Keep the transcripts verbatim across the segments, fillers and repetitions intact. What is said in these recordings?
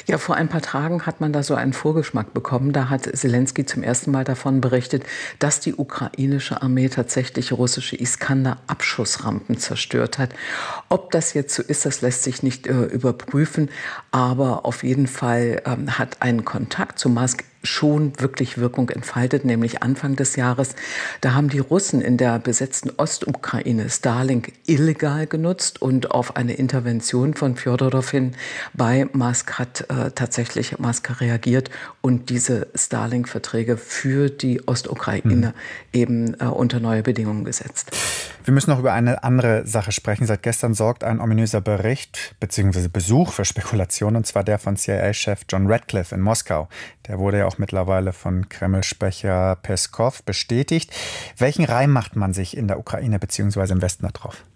Ja, vor ein paar Tagen hat man da so einen Vorgeschmack bekommen. Da hat Selenskyj zum ersten Mal davon berichtet, dass die ukrainische Armee tatsächlich russische Iskander-Abschussrampen zerstört hat. Ob das jetzt so ist, das lässt sich nicht äh, überprüfen. Aber auf jeden Fall ähm, hat ein Kontakt zu Moskau schon wirklich Wirkung entfaltet, nämlich Anfang des Jahres. Da haben die Russen in der besetzten Ostukraine Starlink illegal genutzt und auf eine Intervention von Fjodorow hin bei Musk hat äh, tatsächlich Musk reagiert und diese Starlink-Verträge für die Ostukraine mhm. eben äh, unter neue Bedingungen gesetzt. Wir müssen noch über eine andere Sache sprechen. Seit gestern sorgt ein ominöser Bericht bzw. Besuch für Spekulationen, und zwar der von C I A-Chef John Ratcliffe in Moskau. Der wurde ja auch mittlerweile von Kreml-Sprecher Peskov bestätigt. Welchen Reim macht man sich in der Ukraine bzw. im Westen da drauf?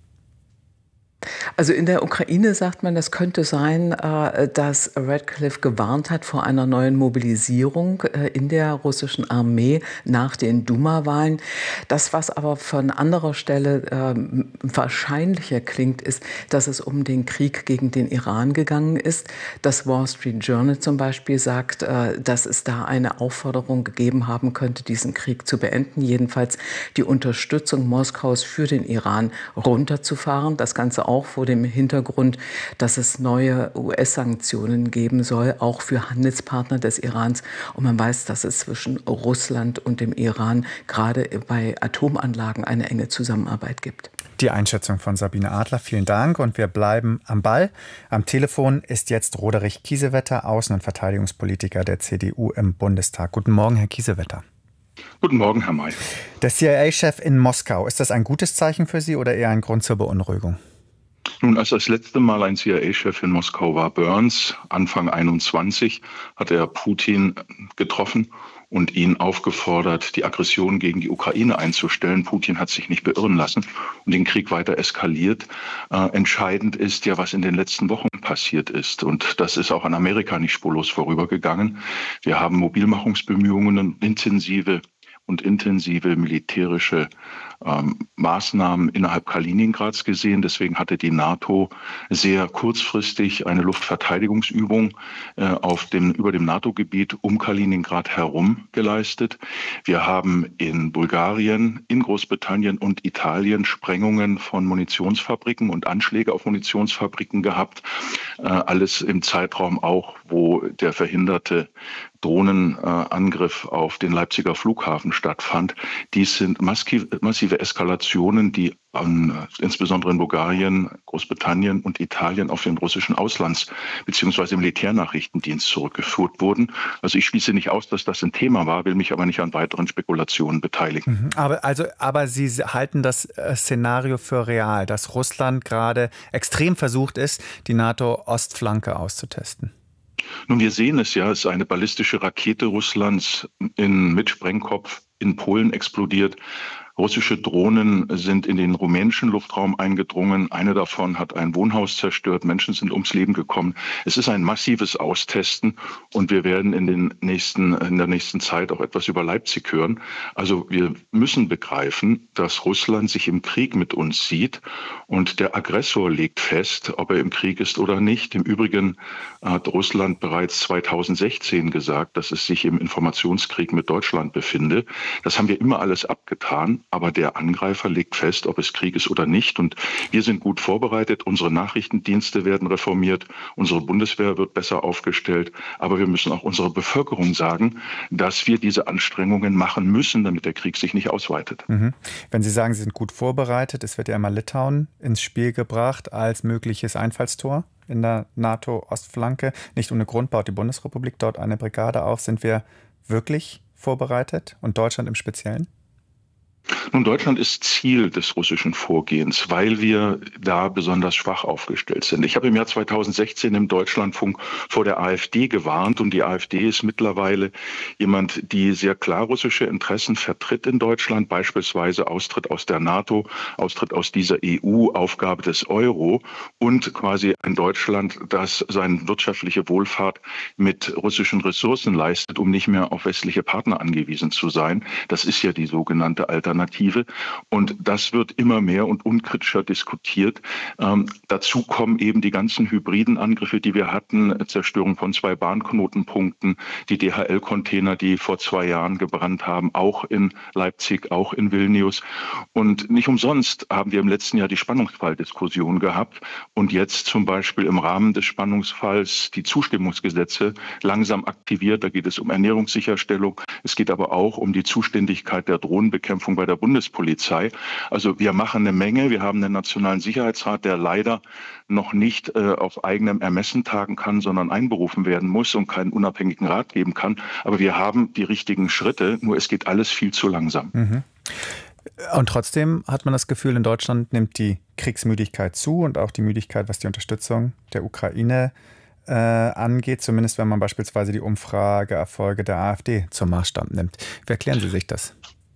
Also in der Ukraine sagt man, das könnte sein, dass Ratcliffe gewarnt hat vor einer neuen Mobilisierung in der russischen Armee nach den Duma-Wahlen. Das, was aber von anderer Stelle wahrscheinlicher klingt, ist, dass es um den Krieg gegen den Iran gegangen ist. Das Wall Street Journal zum Beispiel sagt, dass es da eine Aufforderung gegeben haben könnte, diesen Krieg zu beenden. Jedenfalls die Unterstützung Moskaus für den Iran runterzufahren. Das Ganze auch vor dem Hintergrund, dass es neue U S-Sanktionen geben soll, auch für Handelspartner des Irans. Und man weiß, dass es zwischen Russland und dem Iran gerade bei Atomanlagen eine enge Zusammenarbeit gibt. Die Einschätzung von Sabine Adler, vielen Dank. Und wir bleiben am Ball. Am Telefon ist jetzt Roderich Kiesewetter, Außen- und Verteidigungspolitiker der C D U im Bundestag. Guten Morgen, Herr Kiesewetter. Guten Morgen, Herr May. Der C I A-Chef in Moskau, ist das ein gutes Zeichen für Sie oder eher ein Grund zur Beunruhigung? Nun, als das letzte Mal ein C I A-Chef in Moskau war, Burns, Anfang einundzwanzig, hat er Putin getroffen und ihn aufgefordert, die Aggression gegen die Ukraine einzustellen. Putin hat sich nicht beirren lassen und den Krieg weiter eskaliert. Äh, entscheidend ist ja, was in den letzten Wochen passiert ist. Und das ist auch an Amerika nicht spurlos vorübergegangen. Wir haben Mobilmachungsbemühungen und intensive und intensive militärische ähm, Maßnahmen innerhalb Kaliningrads gesehen. Deswegen hatte die NATO sehr kurzfristig eine Luftverteidigungsübung äh, auf dem, über dem NATO-Gebiet um Kaliningrad herum geleistet. Wir haben in Bulgarien, in Großbritannien und Italien Sprengungen von Munitionsfabriken und Anschläge auf Munitionsfabriken gehabt. Äh, alles im Zeitraum auch, wo der verhinderte Drohnenangriff äh, auf den Leipziger Flughafen stattfand. Dies sind massive, massive Eskalationen, die an, insbesondere in Bulgarien, Großbritannien und Italien auf den russischen Auslands- bzw. Militärnachrichtendienst zurückgeführt wurden. Also ich schließe nicht aus, dass das ein Thema war, will mich aber nicht an weiteren Spekulationen beteiligen. Aber, also, aber Sie halten das Szenario für real, dass Russland gerade extrem versucht ist, die NATO-Ostflanke auszutesten? Nun, wir sehen es ja, es ist eine ballistische Rakete Russlands in, mit Sprengkopf in Polen explodiert. Russische Drohnen sind in den rumänischen Luftraum eingedrungen. Eine davon hat ein Wohnhaus zerstört. Menschen sind ums Leben gekommen. Es ist ein massives Austesten und wir werden in den nächsten, in der nächsten Zeit auch etwas über Leipzig hören. Also wir müssen begreifen, dass Russland sich im Krieg mit uns sieht und der Aggressor legt fest, ob er im Krieg ist oder nicht. Im Übrigen hat Russland bereits zweitausendsechzehn gesagt, dass es sich im Informationskrieg mit Deutschland befinde. Das haben wir immer alles abgetan. Aber der Angreifer legt fest, ob es Krieg ist oder nicht. Und wir sind gut vorbereitet. Unsere Nachrichtendienste werden reformiert. Unsere Bundeswehr wird besser aufgestellt. Aber wir müssen auch unserer Bevölkerung sagen, dass wir diese Anstrengungen machen müssen, damit der Krieg sich nicht ausweitet. Mhm. Wenn Sie sagen, Sie sind gut vorbereitet, es wird ja immer Litauen ins Spiel gebracht als mögliches Einfallstor in der NATO-Ostflanke. Nicht ohne Grund baut die Bundesrepublik dort eine Brigade auf. Sind wir wirklich vorbereitet und Deutschland im Speziellen? Nun, Deutschland ist Ziel des russischen Vorgehens, weil wir da besonders schwach aufgestellt sind. Ich habe im Jahr zweitausendsechzehn im Deutschlandfunk vor der AfD gewarnt und die AfD ist mittlerweile jemand, die sehr klar russische Interessen vertritt in Deutschland, beispielsweise Austritt aus der NATO, Austritt aus dieser E U, Aufgabe des Euro und quasi ein Deutschland, das seine wirtschaftliche Wohlfahrt mit russischen Ressourcen leistet, um nicht mehr auf westliche Partner angewiesen zu sein. Das ist ja die sogenannte Alternative Alternative. Und das wird immer mehr und unkritischer diskutiert. Ähm, dazu kommen eben die ganzen hybriden Angriffe, die wir hatten, Zerstörung von zwei Bahnknotenpunkten, die D H L-Container, die vor zwei Jahren gebrannt haben, auch in Leipzig, auch in Vilnius. Und nicht umsonst haben wir im letzten Jahr die Spannungsfalldiskussion gehabt und jetzt zum Beispiel im Rahmen des Spannungsfalls die Zustimmungsgesetze langsam aktiviert. Da geht es um Ernährungssicherstellung. Es geht aber auch um die Zuständigkeit der Drohnenbekämpfung bei der Bundespolizei. Also wir machen eine Menge. Wir haben einen Nationalen Sicherheitsrat, der leider noch nicht äh, auf eigenem Ermessen tagen kann, sondern einberufen werden muss und keinen unabhängigen Rat geben kann. Aber wir haben die richtigen Schritte, nur es geht alles viel zu langsam. Mhm. Und trotzdem hat man das Gefühl, in Deutschland nimmt die Kriegsmüdigkeit zu und auch die Müdigkeit, was die Unterstützung der Ukraine äh, angeht, zumindest wenn man beispielsweise die Umfrageerfolge der AfD zum Maßstab nimmt. Wie erklären Sie sich das?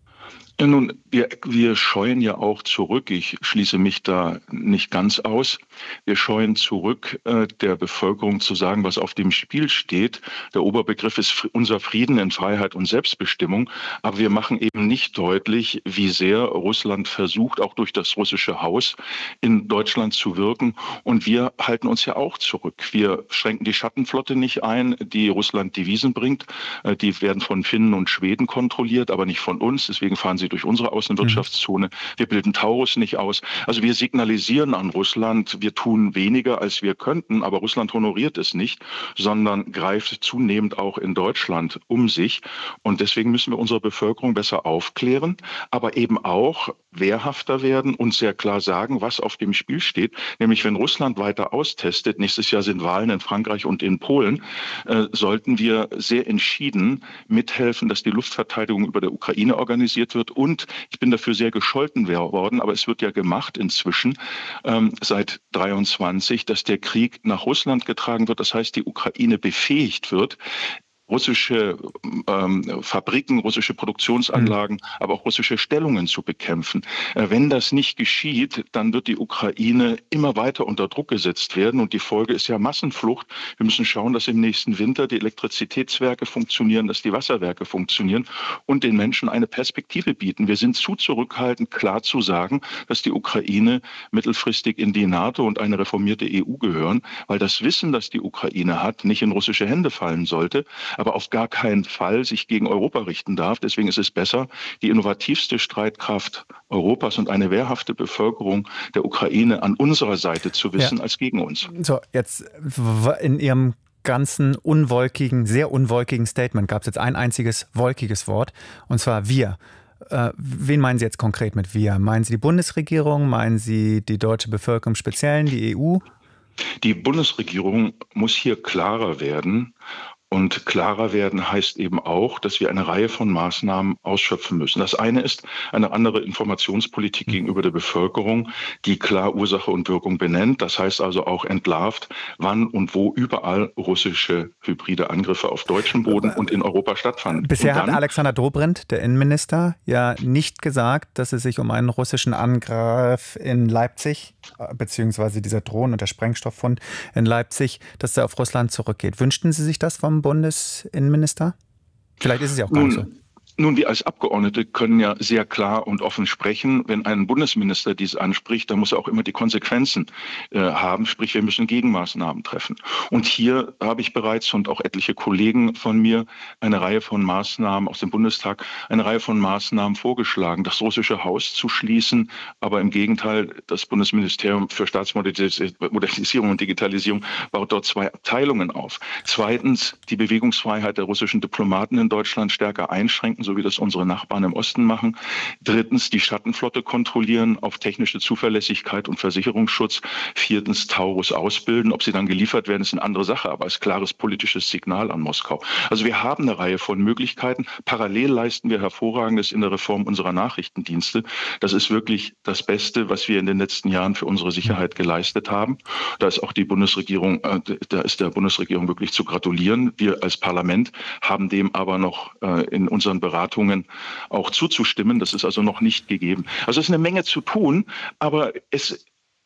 Ja, nun, wir, wir scheuen ja auch zurück. Ich schließe mich da nicht ganz aus. Wir scheuen zurück, äh, der Bevölkerung zu sagen, was auf dem Spiel steht. Der Oberbegriff ist unser Frieden in Freiheit und Selbstbestimmung. Aber wir machen eben nicht deutlich, wie sehr Russland versucht, auch durch das russische Haus in Deutschland zu wirken. Und wir halten uns ja auch zurück. Wir schränken die Schattenflotte nicht ein, die Russland Devisen bringt. Äh, die werden von Finnen und Schweden kontrolliert, aber nicht von uns. Deswegen fahren sie durch unsere Außenwirtschaftszone. Wir bilden Taurus nicht aus. Also wir signalisieren an Russland, wir tun weniger, als wir könnten, aber Russland honoriert es nicht, sondern greift zunehmend auch in Deutschland um sich. Und deswegen müssen wir unsere Bevölkerung besser aufklären, aber eben auch wehrhafter werden und sehr klar sagen, was auf dem Spiel steht. Nämlich, wenn Russland weiter austestet, nächstes Jahr sind Wahlen in Frankreich und in Polen, äh, sollten wir sehr entschieden mithelfen, dass die Luftverteidigung über der Ukraine organisiert wird. Und ich bin dafür sehr gescholten worden, aber es wird ja gemacht inzwischen ähm, seit dreiundzwanzig, dass der Krieg nach Russland getragen wird. Das heißt, die Ukraine befähigt wird, russische ähm, Fabriken, russische Produktionsanlagen, mhm. aber auch russische Stellungen zu bekämpfen. Äh, wenn das nicht geschieht, dann wird die Ukraine immer weiter unter Druck gesetzt werden und die Folge ist ja Massenflucht. Wir müssen schauen, dass im nächsten Winter die Elektrizitätswerke funktionieren, dass die Wasserwerke funktionieren und den Menschen eine Perspektive bieten. Wir sind zu zurückhaltend, klar zu sagen, dass die Ukraine mittelfristig in die NATO und eine reformierte E U gehören, weil das Wissen, das die Ukraine hat, nicht in russische Hände fallen sollte, aber auf gar keinen Fall sich gegen Europa richten darf. Deswegen ist es besser, die innovativste Streitkraft Europas und eine wehrhafte Bevölkerung der Ukraine an unserer Seite zu wissen, ja. als gegen uns. So, jetzt in Ihrem ganzen unwolkigen, sehr unwolkigen Statement gab es jetzt ein einziges wolkiges Wort, und zwar wir. Äh, wen meinen Sie jetzt konkret mit wir? Meinen Sie die Bundesregierung? Meinen Sie die deutsche Bevölkerung im Speziellen, die E U? Die Bundesregierung muss hier klarer werden. Und klarer werden heißt eben auch, dass wir eine Reihe von Maßnahmen ausschöpfen müssen. Das eine ist eine andere Informationspolitik gegenüber der Bevölkerung, die klar Ursache und Wirkung benennt. Das heißt also auch entlarvt, wann und wo überall russische hybride Angriffe auf deutschem Boden und in Europa stattfanden. Bisher dann, hat Alexander Dobrindt, der Innenminister, ja nicht gesagt, dass es sich um einen russischen Angriff in Leipzig, beziehungsweise dieser Drohnen- und der Sprengstofffund in Leipzig, dass er auf Russland zurückgeht. Wünschten Sie sich das vom Bundesinnenminister? Vielleicht ist es ja auch gar nicht so. Nun, wir als Abgeordnete können ja sehr klar und offen sprechen. Wenn ein Bundesminister dies anspricht, dann muss er auch immer die Konsequenzen äh, haben. Sprich, wir müssen Gegenmaßnahmen treffen. Und hier habe ich bereits und auch etliche Kollegen von mir eine Reihe von Maßnahmen aus dem Bundestag, eine Reihe von Maßnahmen vorgeschlagen, das russische Haus zu schließen. Aber im Gegenteil, das Bundesministerium für Staatsmodernisierung und Digitalisierung baut dort zwei Abteilungen auf. Zweitens, die Bewegungsfreiheit der russischen Diplomaten in Deutschland stärker einschränken, so wie das unsere Nachbarn im Osten machen. Drittens, die Schattenflotte kontrollieren auf technische Zuverlässigkeit und Versicherungsschutz. Viertens, Taurus ausbilden. Ob sie dann geliefert werden, ist eine andere Sache, aber als klares politisches Signal an Moskau. Also wir haben eine Reihe von Möglichkeiten. Parallel leisten wir Hervorragendes in der Reform unserer Nachrichtendienste. Das ist wirklich das Beste, was wir in den letzten Jahren für unsere Sicherheit geleistet haben. Da ist auch die Bundesregierung, äh, da ist der Bundesregierung wirklich zu gratulieren. Wir als Parlament haben dem aber noch äh, in unseren Beratungen auch zuzustimmen. Das ist also noch nicht gegeben. Also es ist eine Menge zu tun, aber es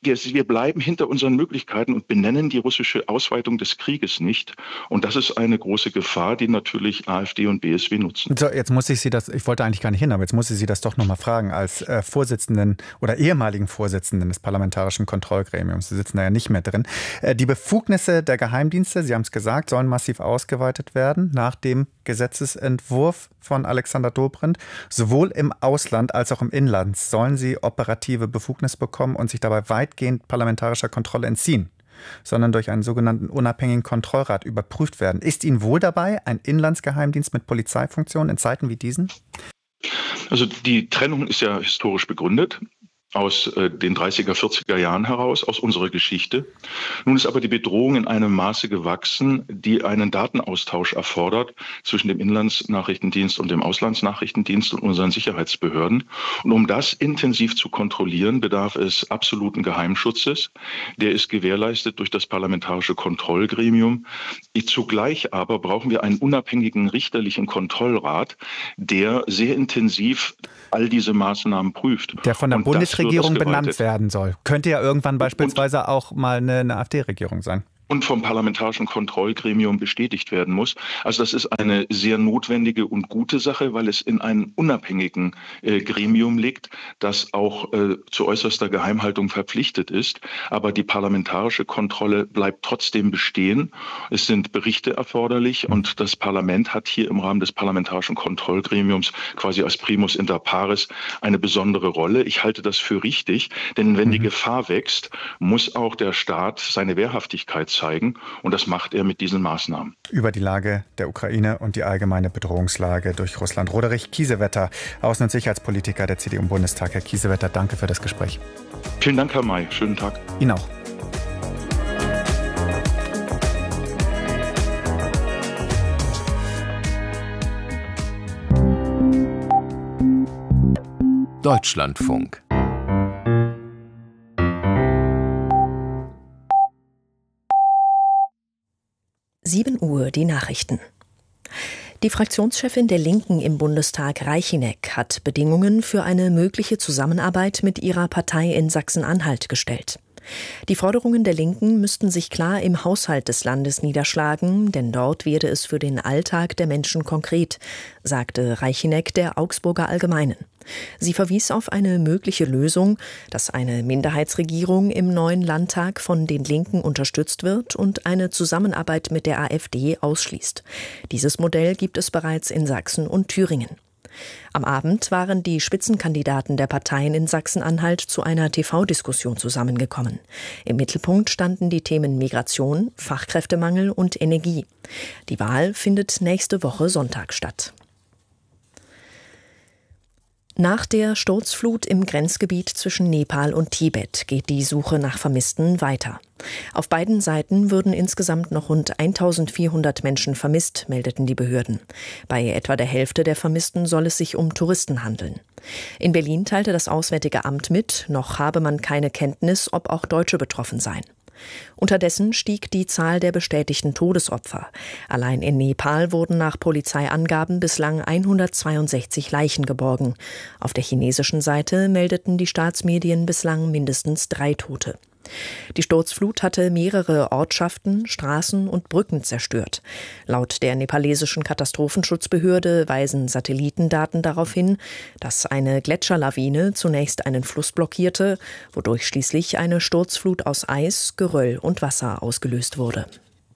wir, wir bleiben hinter unseren Möglichkeiten und benennen die russische Ausweitung des Krieges nicht. Und das ist eine große Gefahr, die natürlich AfD und B S W nutzen. So, jetzt muss ich Sie das, ich wollte eigentlich gar nicht hin, aber jetzt muss ich Sie das doch noch mal fragen, als äh, Vorsitzenden oder ehemaligen Vorsitzenden des Parlamentarischen Kontrollgremiums, Sie sitzen da ja nicht mehr drin. Äh, die Befugnisse der Geheimdienste, Sie haben es gesagt, sollen massiv ausgeweitet werden nach dem Gesetzesentwurf von Alexander Dobrindt. Sowohl im Ausland als auch im Inland sollen sie operative Befugnis bekommen und sich dabei weitgehend parlamentarischer Kontrolle entziehen, sondern durch einen sogenannten unabhängigen Kontrollrat überprüft werden. Ist Ihnen wohl dabei ein Inlandsgeheimdienst mit Polizeifunktion in Zeiten wie diesen? Also die Trennung ist ja historisch begründet. Aus äh, den dreißiger, vierziger Jahren heraus, aus unserer Geschichte. Nun ist aber die Bedrohung in einem Maße gewachsen, die einen Datenaustausch erfordert zwischen dem Inlandsnachrichtendienst und dem Auslandsnachrichtendienst und unseren Sicherheitsbehörden. Und um das intensiv zu kontrollieren, bedarf es absoluten Geheimschutzes. Der ist gewährleistet durch das Parlamentarische Kontrollgremium. Zugleich aber brauchen wir einen unabhängigen richterlichen Kontrollrat, der sehr intensiv all diese Maßnahmen prüft. Der von der Bundesregierung benannt werden soll. Könnte ja irgendwann beispielsweise und, auch mal eine, eine AfD-Regierung sein. Und vom Parlamentarischen Kontrollgremium bestätigt werden muss. Also das ist eine sehr notwendige und gute Sache, weil es in einem unabhängigen äh, Gremium liegt, das auch äh, zu äußerster Geheimhaltung verpflichtet ist. Aber die parlamentarische Kontrolle bleibt trotzdem bestehen. Es sind Berichte erforderlich und das Parlament hat hier im Rahmen des Parlamentarischen Kontrollgremiums quasi als Primus inter pares eine besondere Rolle. Ich halte das für richtig, denn wenn mhm. die Gefahr wächst, muss auch der Staat seine Wehrhaftigkeit zeigen. Und das macht er mit diesen Maßnahmen. Über die Lage der Ukraine und die allgemeine Bedrohungslage durch Russland. Roderich Kiesewetter, Außen- und Sicherheitspolitiker der C D U im Bundestag. Herr Kiesewetter, danke für das Gespräch. Vielen Dank, Herr May. Schönen Tag. Ihnen auch. Deutschlandfunk. sieben Uhr, die Nachrichten. Die Fraktionschefin der Linken im Bundestag, Reichinek, hat Bedingungen für eine mögliche Zusammenarbeit mit ihrer Partei in Sachsen-Anhalt gestellt. Die Forderungen der Linken müssten sich klar im Haushalt des Landes niederschlagen, denn dort werde es für den Alltag der Menschen konkret, sagte Reichinek der Augsburger Allgemeinen. Sie verwies auf eine mögliche Lösung, dass eine Minderheitsregierung im neuen Landtag von den Linken unterstützt wird und eine Zusammenarbeit mit der AfD ausschließt. Dieses Modell gibt es bereits in Sachsen und Thüringen. Am Abend waren die Spitzenkandidaten der Parteien in Sachsen-Anhalt zu einer T V-Diskussion zusammengekommen. Im Mittelpunkt standen die Themen Migration, Fachkräftemangel und Energie. Die Wahl findet nächste Woche Sonntag statt. Nach der Sturzflut im Grenzgebiet zwischen Nepal und Tibet geht die Suche nach Vermissten weiter. Auf beiden Seiten würden insgesamt noch rund eintausendvierhundert Menschen vermisst, meldeten die Behörden. Bei etwa der Hälfte der Vermissten soll es sich um Touristen handeln. In Berlin teilte das Auswärtige Amt mit, noch habe man keine Kenntnis, ob auch Deutsche betroffen seien. Unterdessen stieg die Zahl der bestätigten Todesopfer. Allein in Nepal wurden nach Polizeiangaben bislang hundertzweiundsechzig Leichen geborgen. Auf der chinesischen Seite meldeten die Staatsmedien bislang mindestens drei Tote. Die Sturzflut hatte mehrere Ortschaften, Straßen und Brücken zerstört. Laut der nepalesischen Katastrophenschutzbehörde weisen Satellitendaten darauf hin, dass eine Gletscherlawine zunächst einen Fluss blockierte, wodurch schließlich eine Sturzflut aus Eis, Geröll und Wasser ausgelöst wurde.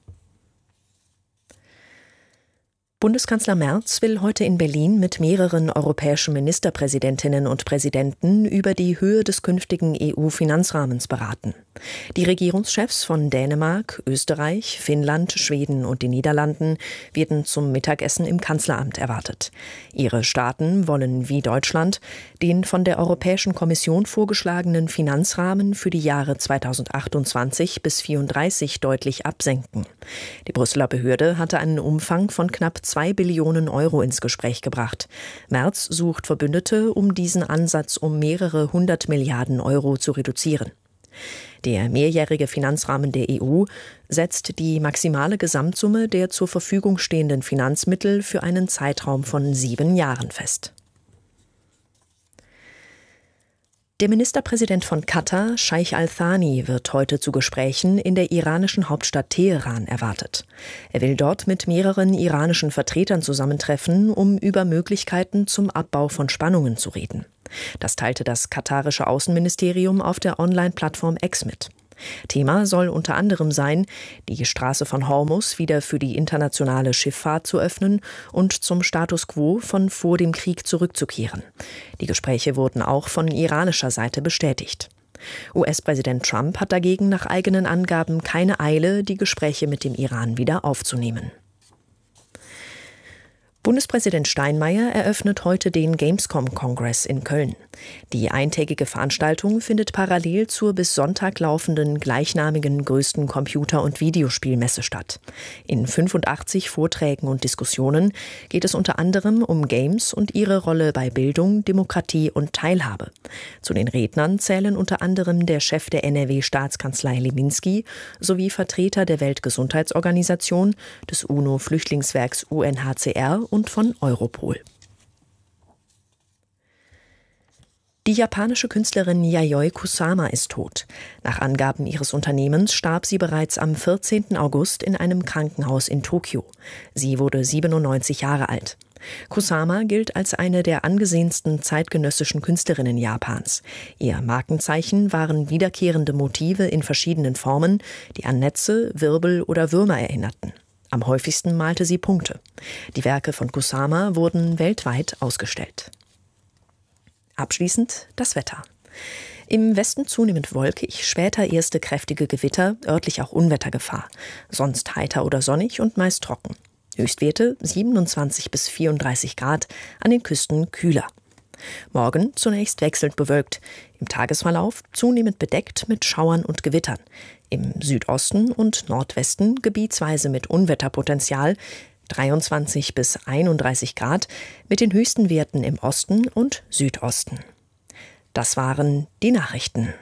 Bundeskanzler Merz will heute in Berlin mit mehreren europäischen Ministerpräsidentinnen und Präsidenten über die Höhe des künftigen E U-Finanzrahmens beraten. Die Regierungschefs von Dänemark, Österreich, Finnland, Schweden und den Niederlanden werden zum Mittagessen im Kanzleramt erwartet. Ihre Staaten wollen wie Deutschland den von der Europäischen Kommission vorgeschlagenen Finanzrahmen für die Jahre zweitausendachtundzwanzig bis zweitausendvierunddreißig deutlich absenken. Die Brüsseler Behörde hatte einen Umfang von knapp zwei Billionen Euro ins Gespräch gebracht. Merz sucht Verbündete, um diesen Ansatz um mehrere hundert Milliarden Euro zu reduzieren. Der mehrjährige Finanzrahmen der E U setzt die maximale Gesamtsumme der zur Verfügung stehenden Finanzmittel für einen Zeitraum von sieben Jahren fest. Der Ministerpräsident von Katar, Scheich Al-Thani, wird heute zu Gesprächen in der iranischen Hauptstadt Teheran erwartet. Er will dort mit mehreren iranischen Vertretern zusammentreffen, um über Möglichkeiten zum Abbau von Spannungen zu reden. Das teilte das katarische Außenministerium auf der Online-Plattform X mit. Thema soll unter anderem sein, die Straße von Hormuz wieder für die internationale Schifffahrt zu öffnen und zum Status quo von vor dem Krieg zurückzukehren. Die Gespräche wurden auch von iranischer Seite bestätigt. U S-Präsident Trump hat dagegen nach eigenen Angaben keine Eile, die Gespräche mit dem Iran wieder aufzunehmen. Bundespräsident Steinmeier eröffnet heute den Gamescom-Kongress in Köln. Die eintägige Veranstaltung findet parallel zur bis Sonntag laufenden gleichnamigen größten Computer- und Videospielmesse statt. In fünfundachtzig Vorträgen und Diskussionen geht es unter anderem um Games und ihre Rolle bei Bildung, Demokratie und Teilhabe. Zu den Rednern zählen unter anderem der Chef der N R W-Staatskanzlei Lewinsky sowie Vertreter der Weltgesundheitsorganisation, des UNO-Flüchtlingswerks U N H C R und von Europol. Die japanische Künstlerin Yayoi Kusama ist tot. Nach Angaben ihres Unternehmens starb sie bereits am vierzehnten August in einem Krankenhaus in Tokio. Sie wurde siebenundneunzig Jahre alt. Kusama gilt als eine der angesehensten zeitgenössischen Künstlerinnen Japans. Ihr Markenzeichen waren wiederkehrende Motive in verschiedenen Formen, die an Netze, Wirbel oder Würmer erinnerten. Am häufigsten malte sie Punkte. Die Werke von Kusama wurden weltweit ausgestellt. Abschließend das Wetter. Im Westen zunehmend wolkig, später erste kräftige Gewitter, örtlich auch Unwettergefahr. Sonst heiter oder sonnig und meist trocken. Höchstwerte siebenundzwanzig bis vierunddreißig Grad, an den Küsten kühler. Morgen zunächst wechselnd bewölkt, im Tagesverlauf zunehmend bedeckt mit Schauern und Gewittern. Im Südosten und Nordwesten gebietsweise mit Unwetterpotenzial, dreiundzwanzig bis einunddreißig Grad, mit den höchsten Werten im Osten und Südosten. Das waren die Nachrichten.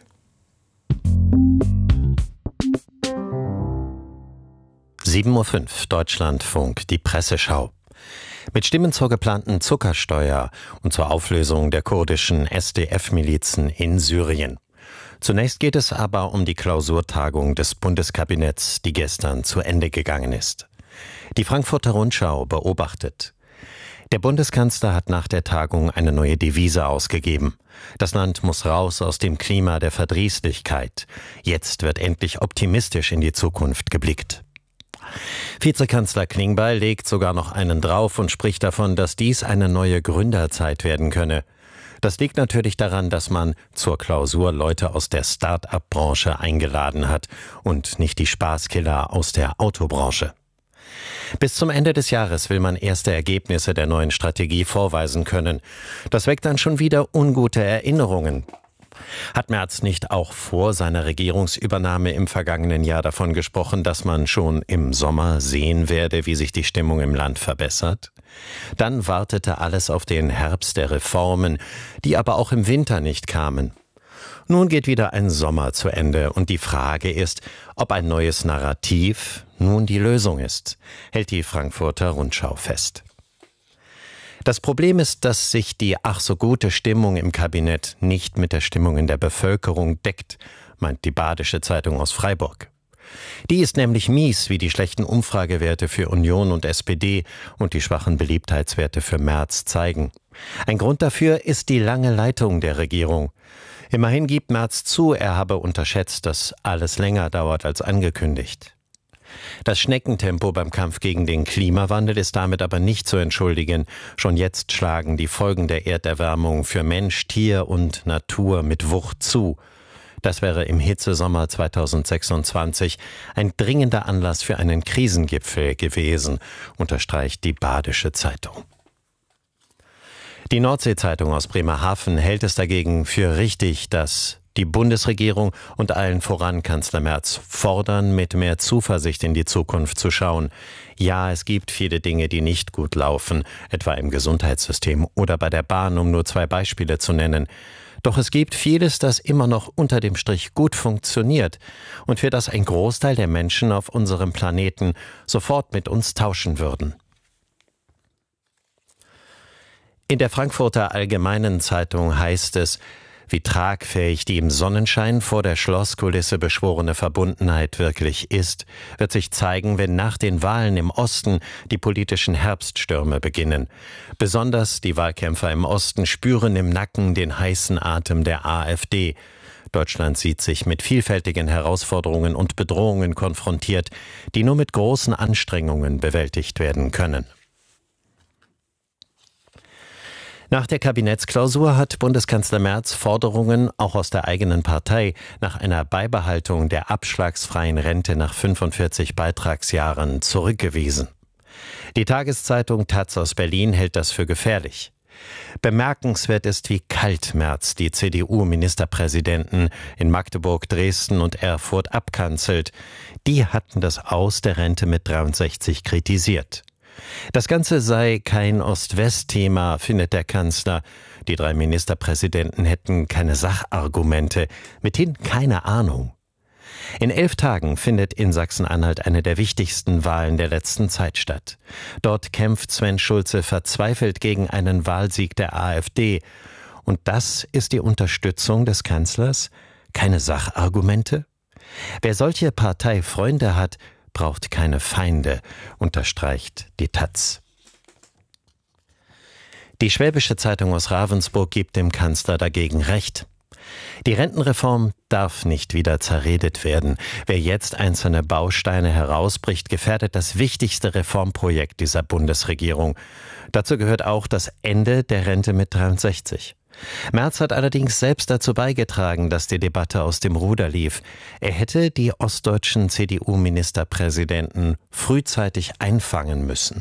sieben Uhr fünf, Deutschlandfunk, die Presseschau. Mit Stimmen zur geplanten Zuckersteuer und zur Auflösung der kurdischen S D F-Milizen in Syrien. Zunächst geht es aber um die Klausurtagung des Bundeskabinetts, die gestern zu Ende gegangen ist. Die Frankfurter Rundschau beobachtet: Der Bundeskanzler hat nach der Tagung eine neue Devise ausgegeben. Das Land muss raus aus dem Klima der Verdrießlichkeit. Jetzt wird endlich optimistisch in die Zukunft geblickt. Vizekanzler Klingbeil legt sogar noch einen drauf und spricht davon, dass dies eine neue Gründerzeit werden könne. Das liegt natürlich daran, dass man zur Klausur Leute aus der Start-up-Branche eingeladen hat und nicht die Spaßkiller aus der Autobranche. Bis zum Ende des Jahres will man erste Ergebnisse der neuen Strategie vorweisen können. Das weckt dann schon wieder ungute Erinnerungen. Hat Merz nicht auch vor seiner Regierungsübernahme im vergangenen Jahr davon gesprochen, dass man schon im Sommer sehen werde, wie sich die Stimmung im Land verbessert? Dann wartete alles auf den Herbst der Reformen, die aber auch im Winter nicht kamen. Nun geht wieder ein Sommer zu Ende und die Frage ist, ob ein neues Narrativ nun die Lösung ist, hält die Frankfurter Rundschau fest. Das Problem ist, dass sich die ach so gute Stimmung im Kabinett nicht mit der Stimmung in der Bevölkerung deckt, meint die Badische Zeitung aus Freiburg. Die ist nämlich mies, wie die schlechten Umfragewerte für Union und S P D und die schwachen Beliebtheitswerte für Merz zeigen. Ein Grund dafür ist die lange Leitung der Regierung. Immerhin gibt Merz zu, er habe unterschätzt, dass alles länger dauert als angekündigt. Das Schneckentempo beim Kampf gegen den Klimawandel ist damit aber nicht zu entschuldigen. Schon jetzt schlagen die Folgen der Erderwärmung für Mensch, Tier und Natur mit Wucht zu. Das wäre im Hitzesommer zweitausendsechsundzwanzig ein dringender Anlass für einen Krisengipfel gewesen, unterstreicht die Badische Zeitung. Die Nordsee-Zeitung aus Bremerhaven hält es dagegen für richtig, dass die Bundesregierung und allen voran Kanzler Merz fordern, mit mehr Zuversicht in die Zukunft zu schauen. Ja, es gibt viele Dinge, die nicht gut laufen, etwa im Gesundheitssystem oder bei der Bahn, um nur zwei Beispiele zu nennen. Doch es gibt vieles, das immer noch unter dem Strich gut funktioniert und für das ein Großteil der Menschen auf unserem Planeten sofort mit uns tauschen würden. In der Frankfurter Allgemeinen Zeitung heißt es: Wie tragfähig die im Sonnenschein vor der Schlosskulisse beschworene Verbundenheit wirklich ist, wird sich zeigen, wenn nach den Wahlen im Osten die politischen Herbststürme beginnen. Besonders die Wahlkämpfer im Osten spüren im Nacken den heißen Atem der AfD. Deutschland sieht sich mit vielfältigen Herausforderungen und Bedrohungen konfrontiert, die nur mit großen Anstrengungen bewältigt werden können. Nach der Kabinettsklausur hat Bundeskanzler Merz Forderungen auch aus der eigenen Partei nach einer Beibehaltung der abschlagsfreien Rente nach fünfundvierzig Beitragsjahren zurückgewiesen. Die Tageszeitung Taz aus Berlin hält das für gefährlich. Bemerkenswert ist, wie kalt Merz die C D U-Ministerpräsidenten in Magdeburg, Dresden und Erfurt abkanzelt. Die hatten das Aus der Rente mit dreiundsechzig kritisiert. Das Ganze sei kein Ost-West-Thema, findet der Kanzler. Die drei Ministerpräsidenten hätten keine Sachargumente, mithin keine Ahnung. In elf Tagen findet in Sachsen-Anhalt eine der wichtigsten Wahlen der letzten Zeit statt. Dort kämpft Sven Schulze verzweifelt gegen einen Wahlsieg der AfD. Und das ist die Unterstützung des Kanzlers? Keine Sachargumente? Wer solche Parteifreunde hat, braucht keine Feinde, unterstreicht die Taz. Die Schwäbische Zeitung aus Ravensburg gibt dem Kanzler dagegen recht. Die Rentenreform darf nicht wieder zerredet werden. Wer jetzt einzelne Bausteine herausbricht, gefährdet das wichtigste Reformprojekt dieser Bundesregierung. Dazu gehört auch das Ende der Rente mit dreiundsechzig. Merz hat allerdings selbst dazu beigetragen, dass die Debatte aus dem Ruder lief. Er hätte die ostdeutschen C D U-Ministerpräsidenten frühzeitig einfangen müssen.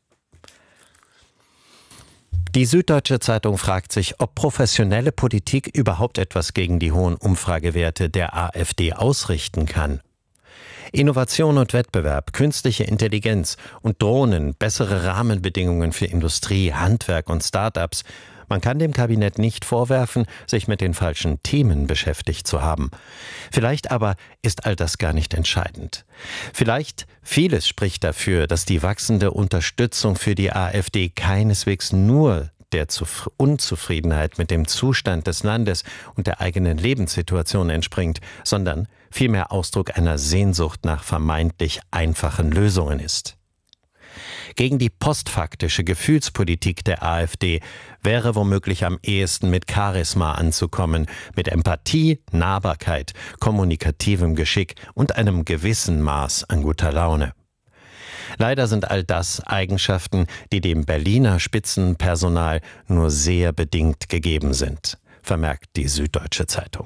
Die Süddeutsche Zeitung fragt sich, ob professionelle Politik überhaupt etwas gegen die hohen Umfragewerte der AfD ausrichten kann. Innovation und Wettbewerb, künstliche Intelligenz und Drohnen, bessere Rahmenbedingungen für Industrie, Handwerk und Start-ups. Man kann dem Kabinett nicht vorwerfen, sich mit den falschen Themen beschäftigt zu haben. Vielleicht aber ist all das gar nicht entscheidend. Vielleicht vieles spricht dafür, dass die wachsende Unterstützung für die AfD keineswegs nur der Unzufriedenheit mit dem Zustand des Landes und der eigenen Lebenssituation entspringt, sondern vielmehr Ausdruck einer Sehnsucht nach vermeintlich einfachen Lösungen ist. Gegen die postfaktische Gefühlspolitik der AfD wäre womöglich am ehesten mit Charisma anzukommen, mit Empathie, Nahbarkeit, kommunikativem Geschick und einem gewissen Maß an guter Laune. Leider sind all das Eigenschaften, die dem Berliner Spitzenpersonal nur sehr bedingt gegeben sind, vermerkt die Süddeutsche Zeitung.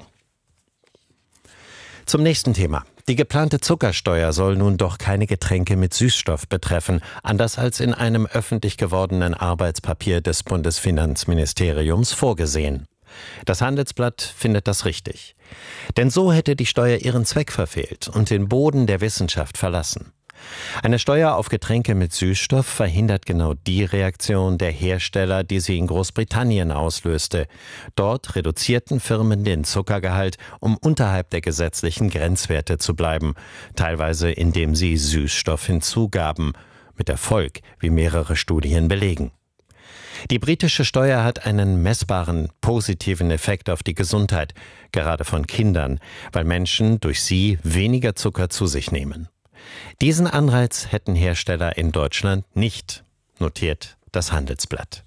Zum nächsten Thema. Die geplante Zuckersteuer soll nun doch keine Getränke mit Süßstoff betreffen, anders als in einem öffentlich gewordenen Arbeitspapier des Bundesfinanzministeriums vorgesehen. Das Handelsblatt findet das richtig. Denn so hätte die Steuer ihren Zweck verfehlt und den Boden der Wissenschaft verlassen. Eine Steuer auf Getränke mit Süßstoff verhindert genau die Reaktion der Hersteller, die sie in Großbritannien auslöste. Dort reduzierten Firmen den Zuckergehalt, um unterhalb der gesetzlichen Grenzwerte zu bleiben, teilweise indem sie Süßstoff hinzugaben, mit Erfolg, wie mehrere Studien belegen. Die britische Steuer hat einen messbaren positiven Effekt auf die Gesundheit, gerade von Kindern, weil Menschen durch sie weniger Zucker zu sich nehmen. Diesen Anreiz hätten Hersteller in Deutschland nicht, notiert das Handelsblatt.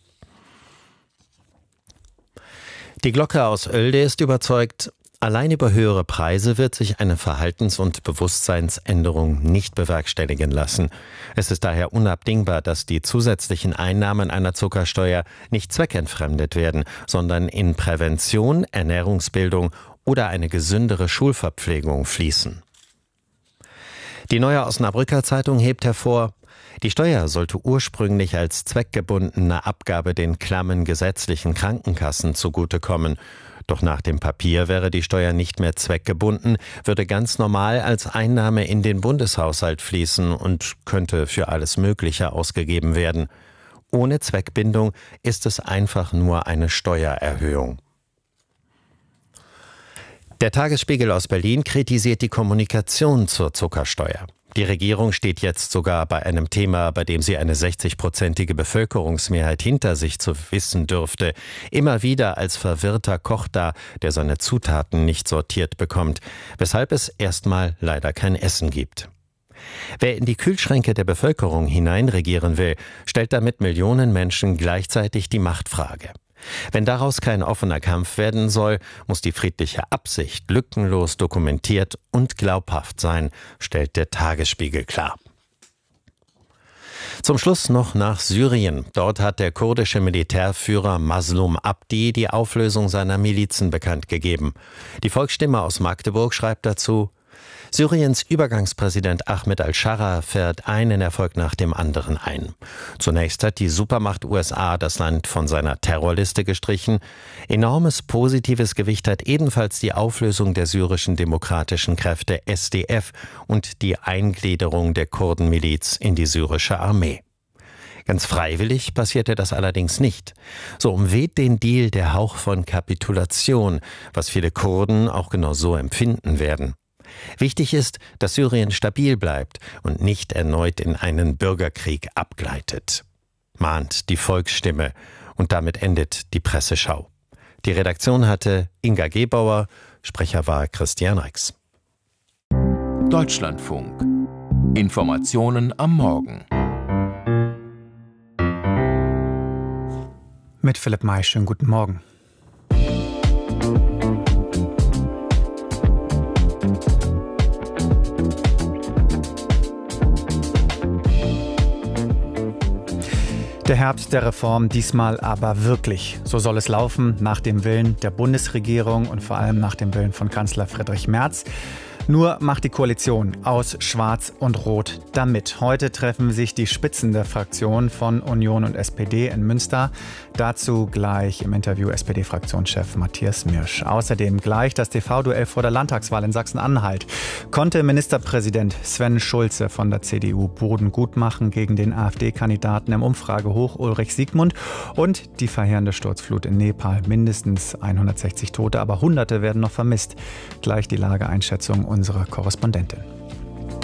Die Glocke aus Oelde ist überzeugt, allein über höhere Preise wird sich eine Verhaltens- und Bewusstseinsänderung nicht bewerkstelligen lassen. Es ist daher unabdingbar, dass die zusätzlichen Einnahmen einer Zuckersteuer nicht zweckentfremdet werden, sondern in Prävention, Ernährungsbildung oder eine gesündere Schulverpflegung fließen. Die Neue Osnabrücker Zeitung hebt hervor, die Steuer sollte ursprünglich als zweckgebundene Abgabe den klammen gesetzlichen Krankenkassen zugutekommen. Doch nach dem Papier wäre die Steuer nicht mehr zweckgebunden, würde ganz normal als Einnahme in den Bundeshaushalt fließen und könnte für alles Mögliche ausgegeben werden. Ohne Zweckbindung ist es einfach nur eine Steuererhöhung. Der Tagesspiegel aus Berlin kritisiert die Kommunikation zur Zuckersteuer. Die Regierung steht jetzt sogar bei einem Thema, bei dem sie eine sechzigprozentige Bevölkerungsmehrheit hinter sich zu wissen dürfte, immer wieder als verwirrter Koch da, der seine Zutaten nicht sortiert bekommt, weshalb es erstmal leider kein Essen gibt. Wer in die Kühlschränke der Bevölkerung hineinregieren will, stellt damit Millionen Menschen gleichzeitig die Machtfrage. Wenn daraus kein offener Kampf werden soll, muss die friedliche Absicht lückenlos dokumentiert und glaubhaft sein, stellt der Tagesspiegel klar. Zum Schluss noch nach Syrien. Dort hat der kurdische Militärführer Mazlum Abdi die Auflösung seiner Milizen bekannt gegeben. Die Volksstimme aus Magdeburg schreibt dazu: Syriens Übergangspräsident Ahmed al-Scharra fährt einen Erfolg nach dem anderen ein. Zunächst hat die Supermacht U S A das Land von seiner Terrorliste gestrichen. Enormes positives Gewicht hat ebenfalls die Auflösung der syrischen demokratischen Kräfte S D F und die Eingliederung der Kurdenmiliz in die syrische Armee. Ganz freiwillig passierte das allerdings nicht. So umweht den Deal der Hauch von Kapitulation, was viele Kurden auch genau so empfinden werden. Wichtig ist, dass Syrien stabil bleibt und nicht erneut in einen Bürgerkrieg abgleitet, mahnt die Volksstimme, und damit endet die Presseschau. Die Redaktion hatte Inga Gebauer, Sprecher war Christian Rex. Deutschlandfunk. Informationen am Morgen. Mit Philipp May, schönen guten Morgen. Der Herbst der Reform, diesmal aber wirklich. So soll es laufen, nach dem Willen der Bundesregierung und vor allem nach dem Willen von Kanzler Friedrich Merz. Nur macht die Koalition aus Schwarz und Rot damit. Heute treffen sich die Spitzen der Fraktionen von Union und S P D in Münster. Dazu gleich im Interview S P D-Fraktionschef Matthias Mirsch. Außerdem gleich das T V-Duell vor der Landtagswahl in Sachsen-Anhalt. Konnte Ministerpräsident Sven Schulze von der C D U Boden gut machen gegen den AfD-Kandidaten im Umfragehoch Ulrich Siegmund? Und die verheerende Sturzflut in Nepal. Mindestens hundertsechzig Tote, aber Hunderte werden noch vermisst. Gleich die Lageeinschätzung unserer Korrespondentin.